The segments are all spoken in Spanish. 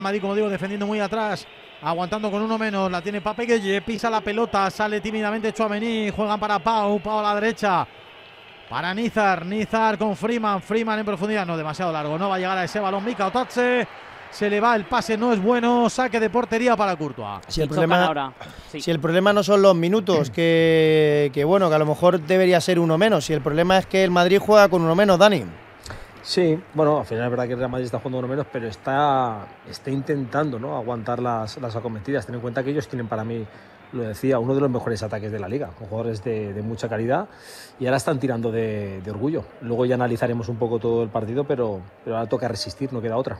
Madrid, como digo, defendiendo muy atrás, aguantando con uno menos, la tiene Pape Gueye, pisa la pelota, sale tímidamente Tchouaméni, juegan para Pau a la derecha, para Nizar con Freeman en profundidad, no, demasiado largo, no va a llegar a ese balón Mika Otatse, se le va el pase, no es bueno, saque de portería para Courtois. Si el problema no son los minutos, que bueno, que a lo mejor debería ser uno menos, si el problema es que el Madrid juega con uno menos, Dani. Sí, bueno, al final es verdad que el Real Madrid está jugando uno menos, pero está intentando, ¿no?, aguantar las acometidas. Ten en cuenta que ellos tienen, para mí, lo decía, uno de los mejores ataques de la liga, con jugadores de mucha calidad, y ahora están tirando de orgullo. Luego ya analizaremos un poco todo el partido, pero ahora toca resistir, no queda otra.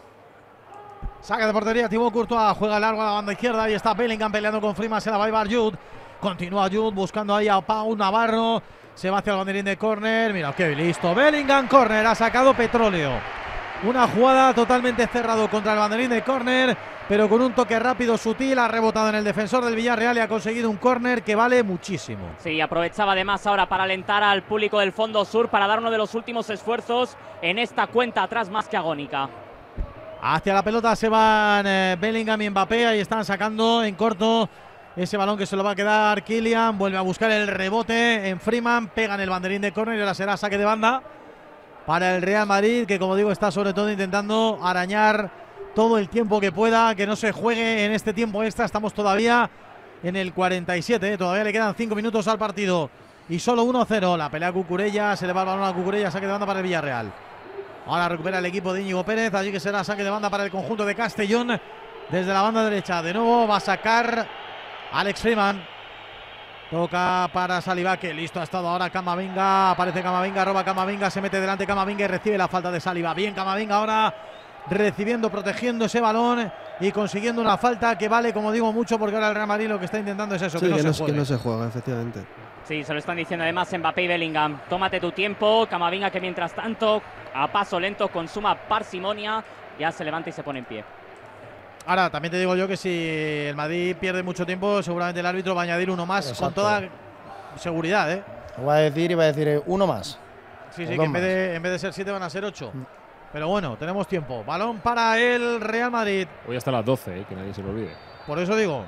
Saque de portería, Thibaut Courtois, juega largo a la banda izquierda, ahí está Bellingham peleando con Freeman, se la va a llevar Jude, continúa Jude buscando ahí a Pau Navarro, se va hacia el banderín de córner, mira qué listo, Bellingham, córner, ha sacado petróleo, una jugada totalmente cerrado contra el banderín de córner, pero con un toque rápido, sutil, ha rebotado en el defensor del Villarreal y ha conseguido un córner que vale muchísimo. Sí, aprovechaba además ahora para alentar al público del Fondo Sur, para dar uno de los últimos esfuerzos en esta cuenta atrás más que agónica. Hacia la pelota se van Bellingham y Mbappé, ahí están sacando en corto ese balón que se lo va a quedar Kylian, vuelve a buscar el rebote en Freeman, pega en el banderín de córner y ahora será saque de banda para el Real Madrid, que como digo está sobre todo intentando arañar todo el tiempo que pueda, que no se juegue en este tiempo extra, estamos todavía en el 47, todavía le quedan 5 minutos al partido y solo 1-0, la pelea Cucurella, se le va el balón a Cucurella, saque de banda para el Villarreal. Ahora recupera el equipo de Íñigo Pérez, allí que será saque de banda para el conjunto de Castellón desde la banda derecha. De nuevo va a sacar Alex Freeman. Toca para Saliba, que listo ha estado ahora Camavinga. Aparece Camavinga, roba Camavinga, se mete delante Camavinga y recibe la falta de Saliba. Bien Camavinga ahora recibiendo, protegiendo ese balón y consiguiendo una falta que vale, como digo, mucho, porque ahora el Real Madrid lo que está intentando es eso, sí, que no se juega, efectivamente. Sí, se lo están diciendo además Mbappé y Bellingham. Tómate tu tiempo, Camavinga, que mientras tanto, a paso lento, con suma parsimonia, ya se levanta y se pone en pie. Ahora, también te digo yo que si el Madrid pierde mucho tiempo, seguramente el árbitro va a añadir uno más. Exacto. Con toda seguridad, ¿eh? Iba a decir uno más. Sí, que en vez de ser 7 van a ser 8. Pero bueno, tenemos tiempo. Balón para el Real Madrid. Hoy hasta las 12, que nadie se lo olvide. Por eso digo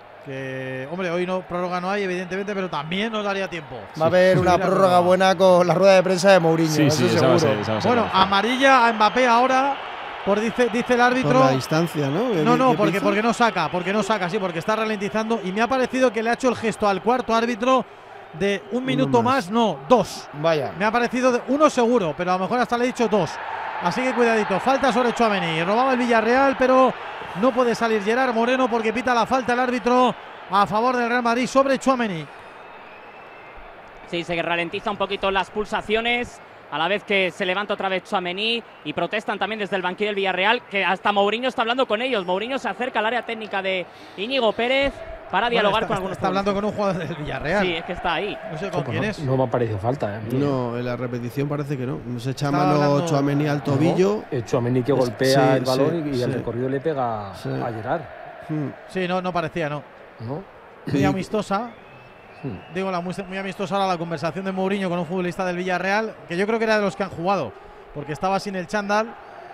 que, hombre, hoy no prórroga no hay, evidentemente, pero también nos daría tiempo. Va a haber una prórroga buena con la rueda de prensa de Mourinho, sí, eso seguro. Bueno, amarilla a Mbappé ahora, dice el árbitro. Por la distancia, ¿no? No, porque no saca, sí, porque está ralentizando. Y me ha parecido que le ha hecho el gesto al cuarto árbitro de un minuto más, no, 2. Vaya. Me ha parecido uno seguro, pero a lo mejor hasta le he dicho 2. Así que cuidadito, falta sobre Tchouaméni. Robaba el Villarreal, pero no puede salir Gerard Moreno porque pita la falta el árbitro a favor del Real Madrid sobre Tchouaméni. Sí, se ralentiza un poquito las pulsaciones, a la vez que se levanta otra vez Tchouaméni y protestan también desde el banquillo del Villarreal, que hasta Mourinho está hablando con ellos. Mourinho se acerca al área técnica de Íñigo Pérez para dialogar con algunos. Está hablando con un jugador del Villarreal. Sí, es que está ahí. No sé con quién es. No me ha parecido falta, ¿eh? No, en la repetición parece que no. Se echa mano Tchouaméni al tobillo. Tchouaméni que golpea el balón y el recorrido le pega a Gerard. Sí, no parecía, ¿no? Muy amistosa. Digo, muy amistosa ahora la conversación de Mourinho con un futbolista del Villarreal, que yo creo que era de los que han jugado, porque estaba sin el chándal.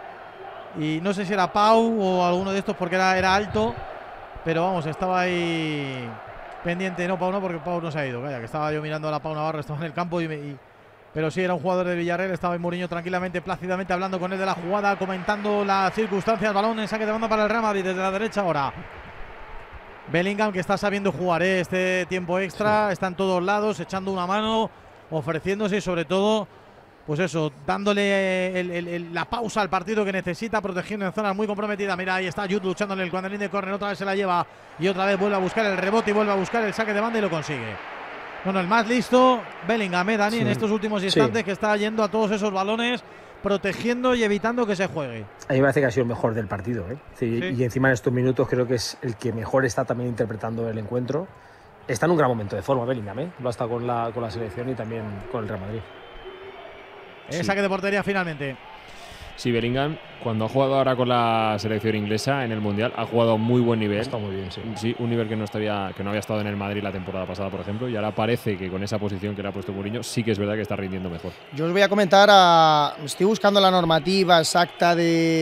Y no sé si era Pau o alguno de estos, porque era alto. Pero vamos, estaba ahí pendiente, no Pau no, porque Pau no se ha ido, vaya, que estaba yo mirando a la Pau Navarro, estaba en el campo pero sí era un jugador de Villarreal, estaba en Mourinho tranquilamente, plácidamente hablando con él de la jugada, comentando las circunstancias, balón en saque de banda para el Real Madrid desde la derecha ahora. Bellingham, que está sabiendo jugar este tiempo extra, está en todos lados, echando una mano, ofreciéndose y sobre todo, pues eso, dándole la pausa al partido que necesita, protegiendo en zonas muy comprometidas. Mira, ahí está Jude luchando en el banderín de córner, otra vez se la lleva y otra vez vuelve a buscar el rebote y vuelve a buscar el saque de banda y lo consigue. Bueno, el más listo, Bellingham, Dani, en estos últimos instantes, que está yendo a todos esos balones, protegiendo y evitando que se juegue. A mí me parece que ha sido el mejor del partido, ¿eh? Y encima en estos minutos creo que es el que mejor está también interpretando el encuentro. Está en un gran momento de forma Bellingham, ¿eh? Lo está con la selección y también con el Real Madrid. Saque de portería finalmente. Sí, Bellingham, cuando ha jugado ahora con la selección inglesa en el Mundial, ha jugado a muy buen nivel. Está muy bien, sí. Sí, un nivel que no había estado en el Madrid la temporada pasada, por ejemplo, y ahora parece que con esa posición que le ha puesto Mourinho sí que es verdad que está rindiendo mejor. Yo os voy a comentar, estoy buscando la normativa exacta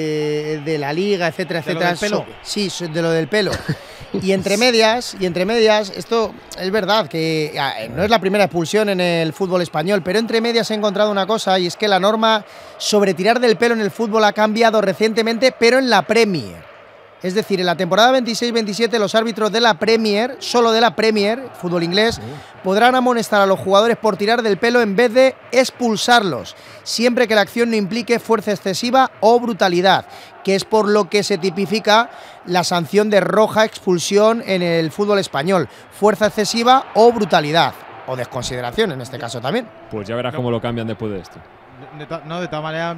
de la Liga, etcétera, etcétera. ¿De lo del pelo? Sí, de lo del pelo. Y entre medias, esto es verdad que no es la primera expulsión en el fútbol español, pero entre medias he encontrado una cosa, y es que la norma sobre tirar del pelo en el fútbol ha cambiado recientemente, pero en la Premier. Es decir, en la temporada 26-27 los árbitros de la Premier, solo de la Premier, fútbol inglés, podrán amonestar a los jugadores por tirar del pelo en vez de expulsarlos, siempre que la acción no implique fuerza excesiva o brutalidad, que es por lo que se tipifica la sanción de roja expulsión en el fútbol español, fuerza excesiva o brutalidad, o desconsideración en este caso también. Pues ya verás cómo lo cambian después de esto. De todas maneras,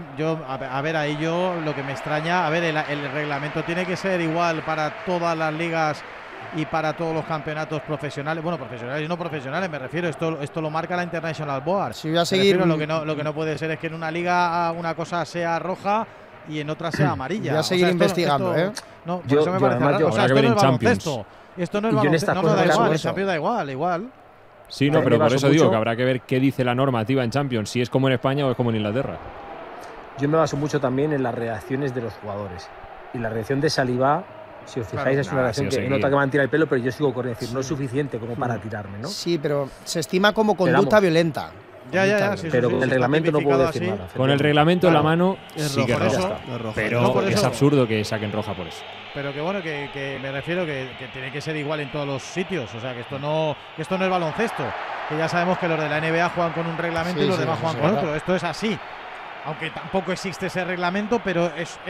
ahí yo lo que me extraña, el reglamento tiene que ser igual para todas las ligas y para todos los campeonatos profesionales. Bueno, profesionales y no profesionales, me refiero. Esto lo marca la International Board. Si voy a seguir. Lo que no puede ser es que en una liga una cosa sea roja y en otra sea amarilla. Voy a seguir investigando, No, por eso me parece raro. Esto no es baloncesto. Esto no es baloncesto. No, da igual, en Champions da igual. Sí, no, pero por eso digo que habrá que ver qué dice la normativa en Champions, si es como en España o es como en Inglaterra. Yo me baso mucho también en las reacciones de los jugadores. Y la reacción de Saliba, si os fijáis, es una reacción que nota que van a tirar el pelo, pero yo sigo corriendo. Es decir, no es suficiente como para tirarme, ¿no? Sí, pero se estima como conducta violenta. Ya. Pero con el reglamento no puedo decir nada. Con el reglamento en la mano sí que es roja. Pero es absurdo que saquen roja por eso. Pero que bueno, que me refiero que tiene que ser igual en todos los sitios. O sea, que esto no es baloncesto. Que ya sabemos que los de la NBA juegan con un reglamento y los demás juegan con otro. Esto es así. Aunque tampoco existe ese reglamento, pero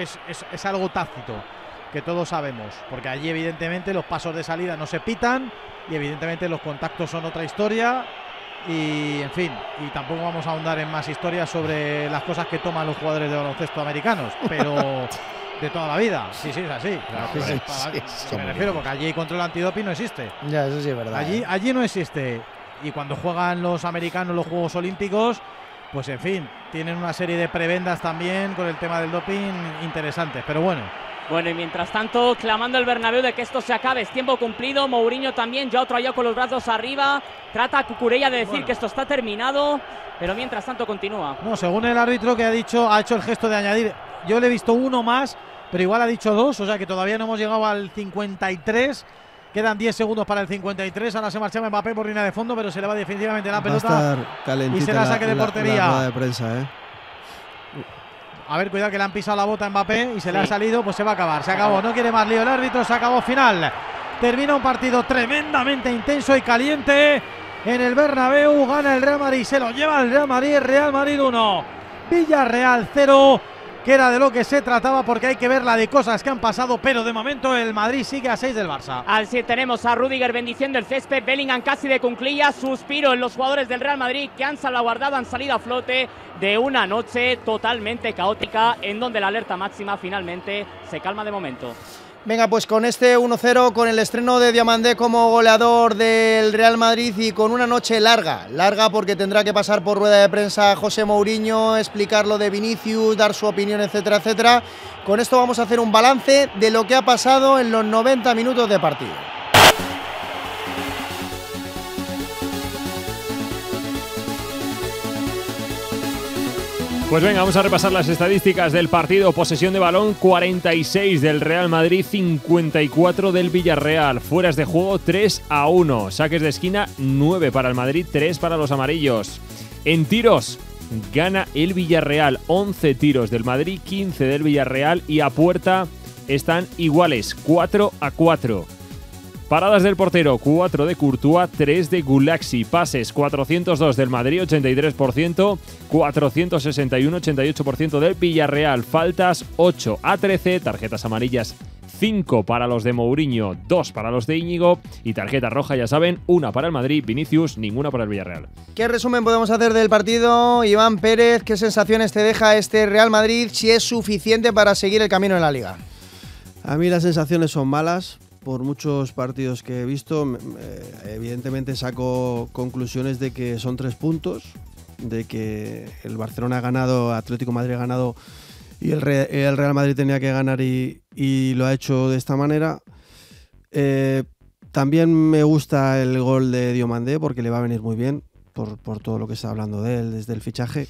es algo tácito, que todos sabemos. Porque allí, evidentemente, los pasos de salida no se pitan y, evidentemente, los contactos son otra historia. Y, en fin, y tampoco vamos a ahondar en más historias sobre las cosas que toman los jugadores de baloncesto americanos. Pero de toda la vida. Sí, es así. Me refiero, porque allí control antidoping no existe. Ya, eso sí es verdad. Allí no existe. Y cuando juegan los americanos los Juegos Olímpicos, pues en fin, tienen una serie de prebendas también con el tema del doping interesantes. Pero bueno. Bueno, y mientras tanto, clamando el Bernabéu de que esto se acabe, es tiempo cumplido. Mourinho también, ya otro allá con los brazos arriba. Trata a Cucurella de decir que esto está terminado, pero mientras tanto continúa. No, según el árbitro que ha hecho el gesto de añadir. Yo le he visto uno más, pero igual ha dicho dos, o sea que todavía no hemos llegado al 53. Quedan 10 segundos para el 53. Ahora se marchaba Mbappé por línea de fondo, pero se le va definitivamente la pelota. Va a estar calentita y será saque de portería. La rueda de prensa, A ver, cuidado que le han pisado la bota a Mbappé y se le ha salido, pues se va a acabar. Se acabó, no quiere más lío el árbitro, se acabó final. Termina un partido tremendamente intenso y caliente en el Bernabéu. Gana el Real Madrid, se lo lleva el Real Madrid 1, Villarreal 0. Que era de lo que se trataba, porque hay que ver la de cosas que han pasado, pero de momento el Madrid sigue a 6 del Barça. Al 7 tenemos a Rüdiger bendiciendo el césped, Bellingham casi de cuclillas, suspiro en los jugadores del Real Madrid que han salvaguardado, han salido a flote de una noche totalmente caótica en donde la alerta máxima finalmente se calma de momento. Venga, pues con este 1-0, con el estreno de Diamandé como goleador del Real Madrid y con una noche larga porque tendrá que pasar por rueda de prensa José Mourinho, explicar lo de Vinicius, dar su opinión, etcétera, etcétera. Con esto vamos a hacer un balance de lo que ha pasado en los 90 minutos de partido. Pues venga, vamos a repasar las estadísticas del partido. Posesión de balón 46 del Real Madrid, 54 del Villarreal. Fueras de juego 3-1. Saques de esquina 9 para el Madrid, 3 para los amarillos. En tiros gana el Villarreal, 11 tiros del Madrid, 15 del Villarreal y a puerta están iguales, 4-4. Paradas del portero, 4 de Courtois, 3 de Gulaxi. Pases, 402 del Madrid, 83%, 461, 88% del Villarreal. Faltas, 8-13, tarjetas amarillas, 5 para los de Mourinho, 2 para los de Íñigo y tarjeta roja, ya saben, 1 para el Madrid, Vinicius, ninguna para el Villarreal. ¿Qué resumen podemos hacer del partido, Iván Pérez? ¿Qué sensaciones te deja este Real Madrid? Si es suficiente para seguir el camino en la Liga. A mí las sensaciones son malas. Por muchos partidos que he visto, evidentemente saco conclusiones de que son 3 puntos, de que el Barcelona ha ganado, Atlético de Madrid ha ganado el Real Madrid tenía que ganar y lo ha hecho de esta manera. También me gusta el gol de Diomandé porque le va a venir muy bien por todo lo que está hablando de él desde el fichaje.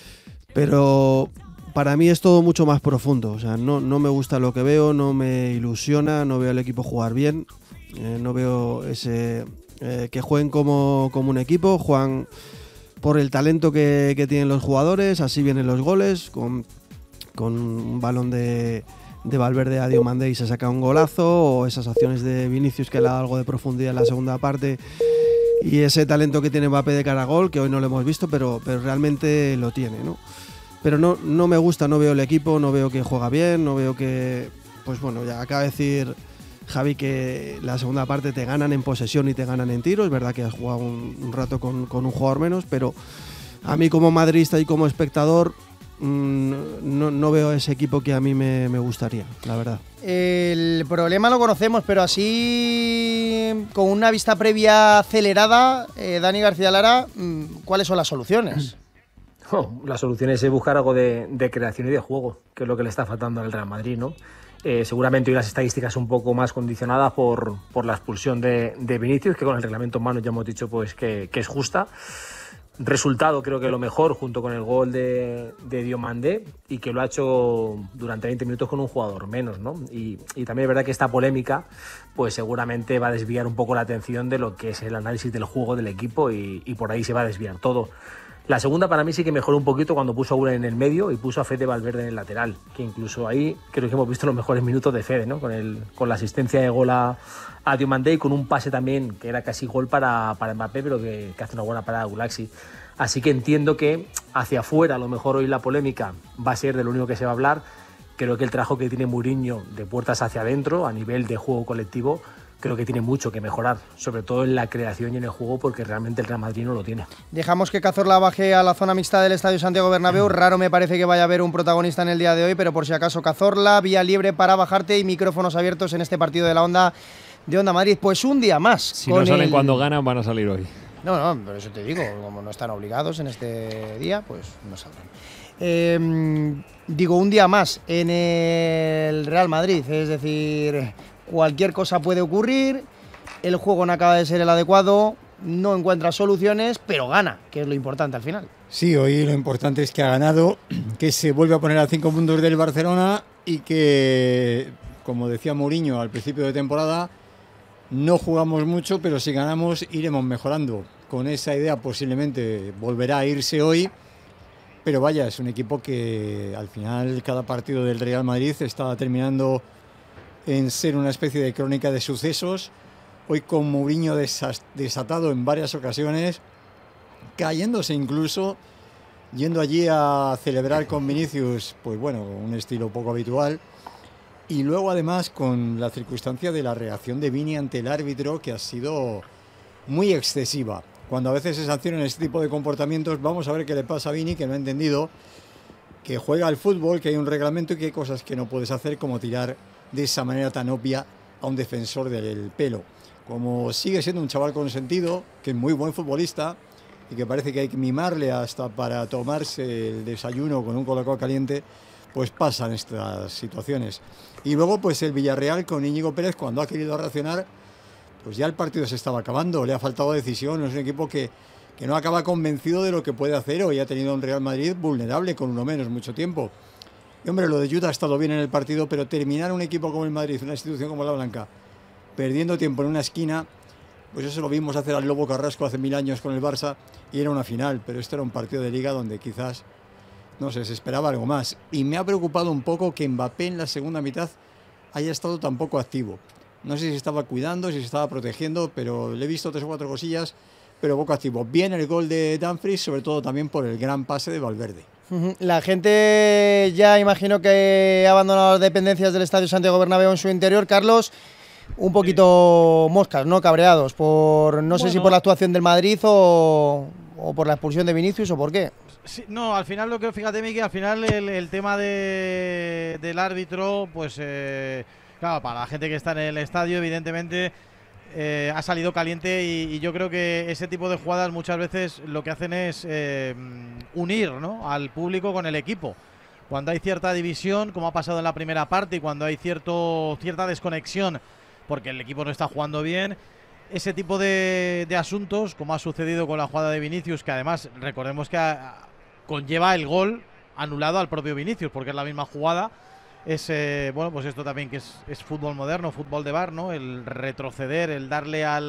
Pero para mí es todo mucho más profundo. O sea, no me gusta lo que veo, no me ilusiona, no veo al equipo jugar bien, no veo que jueguen como un equipo, juegan por el talento que tienen los jugadores, así vienen los goles, con un balón de Valverde a Diomandé y se saca un golazo, o esas acciones de Vinicius que le da algo de profundidad en la segunda parte, y ese talento que tiene Mbappé de cara a gol, que hoy no lo hemos visto, pero realmente lo tiene, ¿no? Pero no me gusta, no veo el equipo, no veo que juega bien, no veo que... Pues bueno, ya acaba de decir Javi que la segunda parte te ganan en posesión y te ganan en tiros. Es verdad que has jugado un rato con un jugador menos, pero a mí como madridista y como espectador no veo ese equipo que a mí me gustaría, la verdad. El problema lo conocemos, pero así, con una vista previa acelerada, Dani García Lara, ¿cuáles son las soluciones? La solución es buscar algo de creación y de juego, que es lo que le está faltando al Real Madrid, ¿no? Seguramente hoy las estadísticas un poco más condicionadas por la expulsión de Vinicius, que con el reglamento en mano ya hemos dicho pues que es justa. Resultado creo que lo mejor, junto con el gol de Diomandé, y que lo ha hecho durante 20 minutos con un jugador menos, ¿no? Y también es verdad que esta polémica pues seguramente va a desviar un poco la atención de lo que es el análisis del juego del equipo, y por ahí se va a desviar todo. La segunda para mí sí que mejoró un poquito cuando puso a Ura en el medio y puso a Fede Valverde en el lateral, que incluso ahí creo que hemos visto los mejores minutos de Fede, ¿no? Con la asistencia de gol a Diomandé, y con un pase también que era casi gol para Mbappé, pero que hace una buena parada Gulaxi. Así que entiendo que hacia afuera a lo mejor hoy la polémica va a ser de lo único que se va a hablar. Creo que el trabajo que tiene Mourinho de puertas hacia adentro a nivel de juego colectivo, creo que tiene mucho que mejorar, sobre todo en la creación y en el juego, porque realmente el Real Madrid no lo tiene. Dejamos que Cazorla baje a la zona mixta del Estadio Santiago Bernabéu. Raro me parece que vaya a haber un protagonista en el día de hoy, pero por si acaso, Cazorla, vía libre para bajarte y micrófonos abiertos en este partido de la Onda de Onda Madrid. Pues un día más. Si no salen cuando ganan, van a salir hoy. No, pero eso te digo, como no están obligados en este día, pues no saldrán. Digo, un día más en el Real Madrid, es decir, cualquier cosa puede ocurrir, el juego no acaba de ser el adecuado, no encuentra soluciones, pero gana, que es lo importante al final. Sí, hoy lo importante es que ha ganado, que se vuelve a poner a 5 puntos del Barcelona y que, como decía Mourinho al principio de temporada, no jugamos mucho, pero si ganamos iremos mejorando. Con esa idea posiblemente volverá a irse hoy, pero vaya, es un equipo que al final cada partido del Real Madrid está terminando en ser una especie de crónica de sucesos. Hoy con Mourinho desatado en varias ocasiones, cayéndose incluso, yendo allí a celebrar con Vinicius, pues bueno, un estilo poco habitual. Y luego además con la circunstancia de la reacción de Vini ante el árbitro, que ha sido muy excesiva. Cuando a veces se sancionan este tipo de comportamientos, vamos a ver qué le pasa a Vini, que no ha entendido que juega al fútbol, que hay un reglamento y que hay cosas que no puedes hacer, como tirar de esa manera tan obvia a un defensor del pelo. Como sigue siendo un chaval consentido, que es muy buen futbolista y que parece que hay que mimarle hasta para tomarse el desayuno con un colacao caliente, pues pasan estas situaciones. Y luego pues el Villarreal con Íñigo Pérez, cuando ha querido reaccionar, pues ya el partido se estaba acabando, le ha faltado decisión. Es un equipo que no acaba convencido de lo que puede hacer. Hoy ha tenido un Real Madrid vulnerable con uno menos mucho tiempo. Y hombre, lo de Jutta ha estado bien en el partido, pero terminar un equipo como el Madrid, una institución como la Blanca, perdiendo tiempo en una esquina, pues eso lo vimos hacer al Lobo Carrasco hace 1000 años con el Barça, y era una final, pero este era un partido de Liga donde quizás, no sé, se esperaba algo más. Y me ha preocupado un poco que Mbappé en la segunda mitad haya estado tan poco activo. No sé si se estaba cuidando, si se estaba protegiendo, pero le he visto 3 o 4 cosillas, pero poco activo. Bien el gol de Dumfries, sobre todo también por el gran pase de Valverde. La gente ya imagino que ha abandonado las dependencias del Estadio Santiago Bernabéu en su interior. Carlos, un poquito moscas, ¿no? Cabreados por, no sé si por la actuación del Madrid o por la expulsión de Vinicius o por qué. Sí, no, al final lo que, fíjate, Miki, al final el tema del árbitro, pues claro, para la gente que está en el estadio, evidentemente ha salido caliente y yo creo que ese tipo de jugadas muchas veces lo que hacen es unir, ¿no?, al público con el equipo. cuando hay cierta división, como ha pasado en la primera parte, y cuando hay cierta desconexión porque el equipo no está jugando bien, ese tipo de asuntos, como ha sucedido con la jugada de Vinicius, que además recordemos que conlleva el gol anulado al propio Vinicius, porque es la misma jugada. Es bueno, pues esto también que es fútbol moderno, fútbol de bar, ¿no? El retroceder, el darle a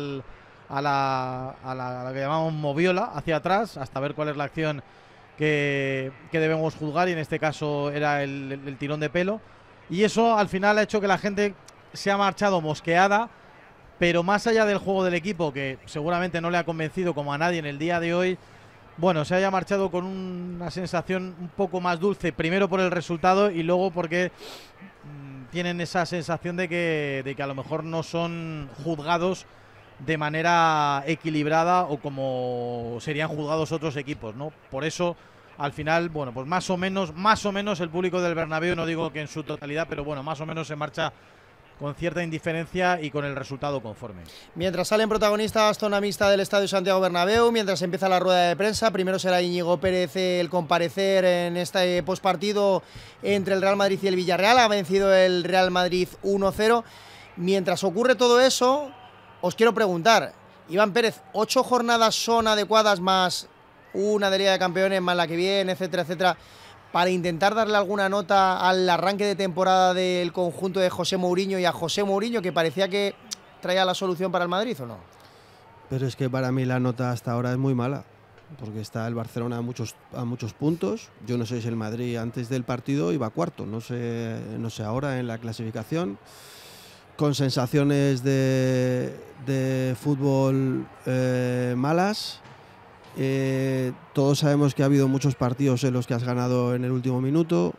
la que llamamos moviola hacia atrás hasta ver cuál es la acción que debemos juzgar, y en este caso era el tirón de pelo, y eso al final ha hecho que la gente se ha marchado mosqueada, pero más allá del juego del equipo, que seguramente no le ha convencido como a nadie en el día de hoy, bueno, se haya marchado con una sensación un poco más dulce, primero por el resultado y luego porque tienen esa sensación de que a lo mejor no son juzgados de manera equilibrada o como serían juzgados otros equipos, ¿no? Por eso, al final, bueno, pues más o menos el público del Bernabéu, no digo que en su totalidad, pero bueno, más o menos se marcha con cierta indiferencia y con el resultado conforme. Mientras salen protagonistas, zona mixta del Estadio Santiago Bernabéu, mientras empieza la rueda de prensa, primero será Íñigo Pérez el comparecer en este postpartido entre el Real Madrid y el Villarreal. Ha vencido el Real Madrid 1-0. Mientras ocurre todo eso, os quiero preguntar, Iván Pérez, 8 jornadas son adecuadas, más una de Liga de Campeones, más la que viene, etcétera, etcétera, para intentar darle alguna nota al arranque de temporada del conjunto de José Mourinho y a José Mourinho, que parecía que traía la solución para el Madrid, ¿o no? Pero es que para mí la nota hasta ahora es muy mala, porque está el Barcelona a muchos puntos. Yo no sé si el Madrid antes del partido iba cuarto, no sé ahora en la clasificación, con sensaciones de fútbol malas. Todos sabemos que ha habido muchos partidos en los que has ganado en el último minuto.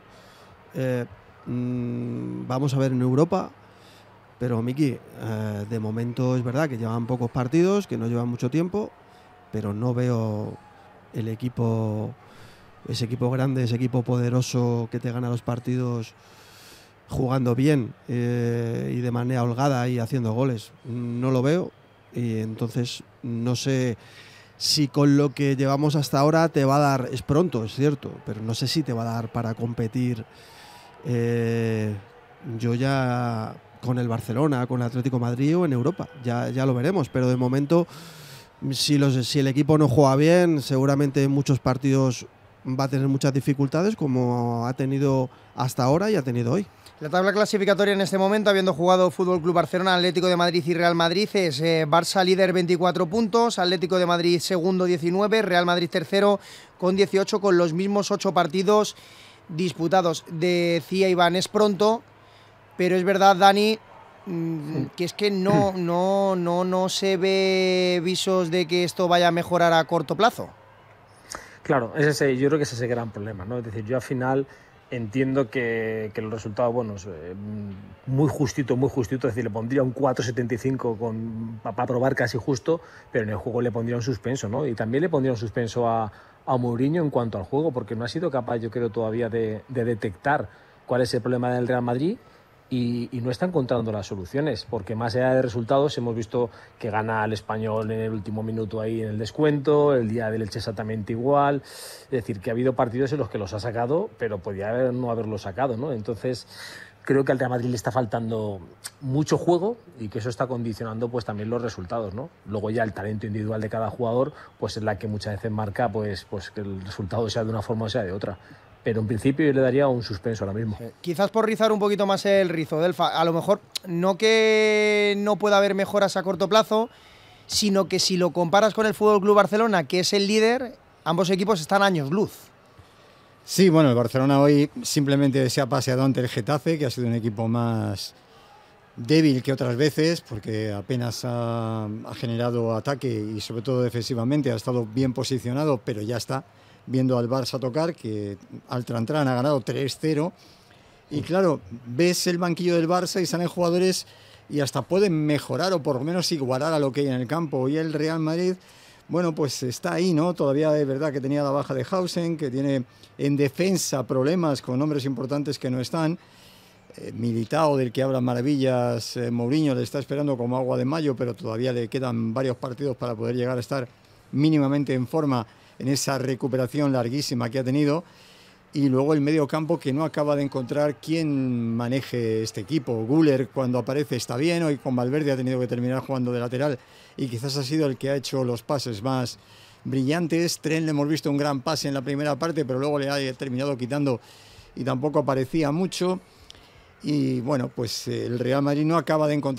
Vamos a ver en Europa, pero Miki, de momento es verdad que llevan pocos partidos, que no llevan mucho tiempo, pero no veo ese equipo grande, ese equipo poderoso que te gana los partidos jugando bien y de manera holgada y haciendo goles. No lo veo, y entonces no sé si con lo que llevamos hasta ahora te va a dar, es pronto, es cierto, pero no sé si te va a dar para competir yo ya con el Barcelona, con el Atlético de Madrid o en Europa, ya lo veremos, pero de momento si el equipo no juega bien, seguramente en muchos partidos va a tener muchas dificultades, como ha tenido hasta ahora y ha tenido hoy. La tabla clasificatoria en este momento, habiendo jugado Fútbol Club Barcelona, Atlético de Madrid y Real Madrid, es Barça líder 24 puntos, Atlético de Madrid segundo 19, Real Madrid tercero con 18, con los mismos 8 partidos disputados. Decía Iván, es pronto, pero es verdad, Dani, que es que no se ve visos de que esto vaya a mejorar a corto plazo. Claro, yo creo que ese es el gran problema, ¿no? Es decir, yo al final entiendo que los resultados, bueno, muy justito, es decir, le pondría un 4,75 para probar casi justo, pero en el juego le pondría un suspenso, ¿no? Y también le pondría un suspenso a Mourinho en cuanto al juego, porque no ha sido capaz, yo creo, todavía de detectar cuál es el problema del Real Madrid. Y no está encontrando las soluciones, porque más allá de resultados hemos visto que gana el Español en el último minuto ahí en el descuento, el día del Elche exactamente igual, es decir, que ha habido partidos en los que los ha sacado, pero podía no haberlos sacado, ¿no? Entonces creo que al Real Madrid le está faltando mucho juego y que eso está condicionando pues también los resultados, ¿no? Luego ya el talento individual de cada jugador pues es la que muchas veces marca pues que el resultado sea de una forma o sea de otra. Pero en principio yo le daría un suspenso ahora mismo. Quizás por rizar un poquito más el rizo, Delfa, a lo mejor no que no pueda haber mejoras a corto plazo, sino que si lo comparas con el Fútbol Club Barcelona, que es el líder, ambos equipos están años luz. Sí, bueno, el Barcelona hoy simplemente se ha paseado ante el Getafe, que ha sido un equipo más débil que otras veces, porque apenas ha generado ataque y sobre todo defensivamente ha estado bien posicionado, pero ya está viendo al Barça tocar, que al Trantran ha ganado 3-0. Y claro, ves el banquillo del Barça y salen jugadores y hasta pueden mejorar o por lo menos igualar a lo que hay en el campo. Y el Real Madrid, bueno, pues está ahí, ¿no? Todavía es verdad que tenía la baja de Hausen, que tiene en defensa problemas con hombres importantes que no están. Militao, del que hablan maravillas, Mourinho le está esperando como agua de mayo, pero todavía le quedan varios partidos para poder llegar a estar mínimamente en forma en esa recuperación larguísima que ha tenido. Y luego el medio campo, que no acaba de encontrar quién maneje este equipo. Güler, cuando aparece, está bien. Hoy con Valverde ha tenido que terminar jugando de lateral y quizás ha sido el que ha hecho los pases más brillantes. Trent, le hemos visto un gran pase en la primera parte, pero luego le ha terminado quitando y tampoco aparecía mucho. Y bueno, pues el Real Madrid no acaba de encontrar